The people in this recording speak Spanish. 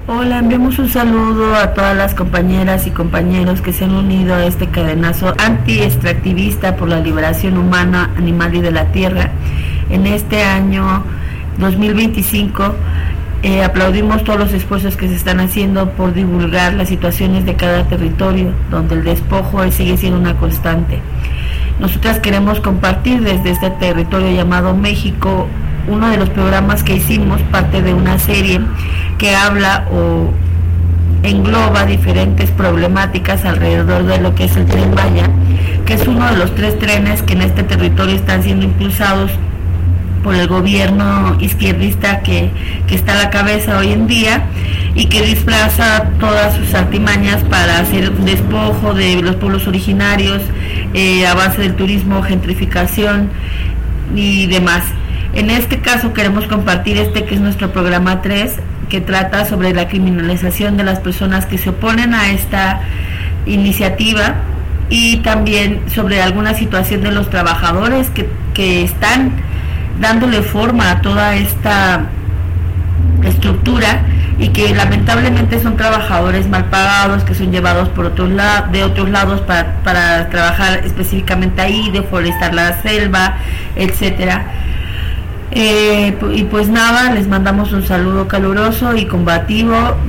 Hola, enviamos un saludo a todas las compañeras y compañeros que se han unido a este cadenazo anti-extractivista por la liberación humana, animal y de la tierra. En este año 2025 aplaudimos todos los esfuerzos que se están haciendo por divulgar las situaciones de cada territorio, donde el despojo sigue siendo una constante. Nosotras queremos compartir desde este territorio llamado México uno de los programas que hicimos, parte de una serie que habla o engloba diferentes problemáticas alrededor de lo que es el Tren Maya, que es uno de los 3 trenes que en este territorio están siendo impulsados por el gobierno izquierdista que está a la cabeza hoy en día y que disfraza todas sus artimañas para hacer un despojo de los pueblos originarios a base del turismo, gentrificación y demás. En este caso queremos compartir que es nuestro programa 3, que trata sobre la criminalización de las personas que se oponen a esta iniciativa y también sobre alguna situación de los trabajadores que están dándole forma a toda esta estructura y que lamentablemente son trabajadores mal pagados, que son llevados de otros lados para trabajar específicamente ahí, deforestar la selva, etcétera. Y pues nada, les mandamos un saludo caluroso y combativo